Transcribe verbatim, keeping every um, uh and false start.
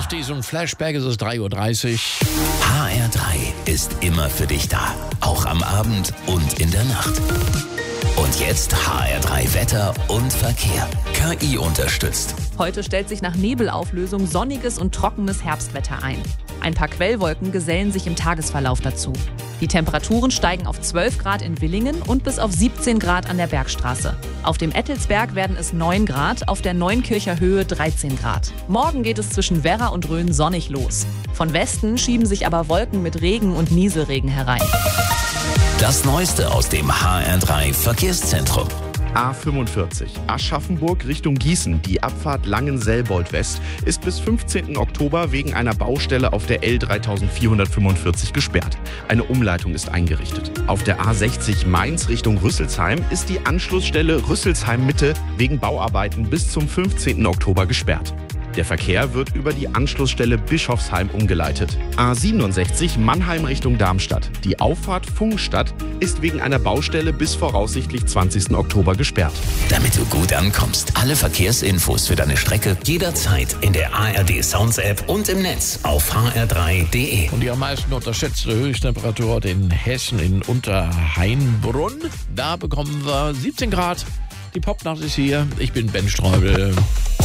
diesem Flashback ist es drei Uhr dreißig. H R drei ist immer für dich da. Auch am Abend und in der Nacht. Und jetzt H R drei Wetter und Verkehr. K I unterstützt. Heute stellt sich nach Nebelauflösung sonniges und trockenes Herbstwetter ein. Ein paar Quellwolken gesellen sich im Tagesverlauf dazu. Die Temperaturen steigen auf zwölf Grad in Willingen und bis auf siebzehn Grad an der Bergstraße. Auf dem Ettelsberg werden es neun Grad, auf der Neunkircher Höhe dreizehn Grad. Morgen geht es zwischen Werra und Rhön sonnig los. Von Westen schieben sich aber Wolken mit Regen und Nieselregen herein. Das Neueste aus dem H R drei Verkehrszentrum. A fünfundvierzig, Aschaffenburg Richtung Gießen. Die Abfahrt Langenselbold West ist bis fünfzehnten Oktober wegen einer Baustelle auf der L dreitausendvierhundertfünfundvierzig gesperrt. Eine Umleitung ist eingerichtet. Auf der A sechzig Mainz Richtung Rüsselsheim ist die Anschlussstelle Rüsselsheim Mitte wegen Bauarbeiten bis zum fünfzehnten Oktober gesperrt. Der Verkehr wird über die Anschlussstelle Bischofsheim umgeleitet. A siebenundsechzig Mannheim Richtung Darmstadt. Die Auffahrt Funkstadt ist wegen einer Baustelle bis voraussichtlich zwanzigsten Oktober gesperrt. Damit du gut ankommst, alle Verkehrsinfos für deine Strecke jederzeit in der A R D Sounds App und im Netz auf h r drei punkt d e. Und die am meisten unterschätzte Höchsttemperatur heute in Hessen in Unterhainbrunn. Da bekommen wir siebzehn Grad. Die Popnacht ist hier. Ich bin Ben Streubel.